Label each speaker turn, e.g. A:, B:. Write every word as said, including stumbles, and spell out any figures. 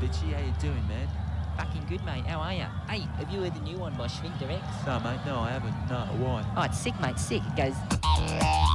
A: Richie. How you doing, man?
B: Fucking good, mate. How are you? Hey, have you heard the new one by Sphincter X?
A: No, mate. No, I haven't. No, why?
B: Oh, it's sick, mate. Sick. It goes...